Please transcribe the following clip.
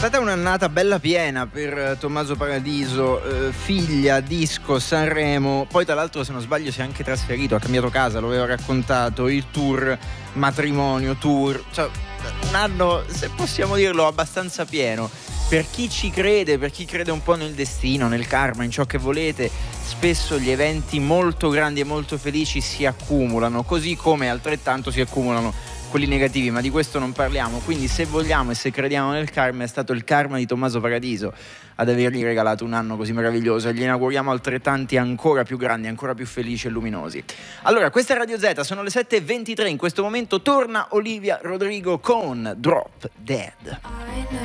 stata un'annata bella piena per Tommaso Paradiso, figlia, disco, Sanremo, poi tra l'altro se non sbaglio si è anche trasferito, ha cambiato casa, lo aveva raccontato, il tour, matrimonio, tour, cioè un anno, se possiamo dirlo, abbastanza pieno. Per chi ci crede, per chi crede un po' nel destino, nel karma, in ciò che volete, spesso gli eventi molto grandi e molto felici si accumulano, così come altrettanto si accumulano quelli negativi, ma di questo non parliamo. Quindi se vogliamo e se crediamo nel karma, è stato il karma di Tommaso Paradiso ad avergli regalato un anno così meraviglioso, e gli inauguriamo altrettanti ancora più grandi, ancora più felici e luminosi. Allora, questa è Radio Z, sono le 7:23, in questo momento torna Olivia Rodrigo con Drop Dead.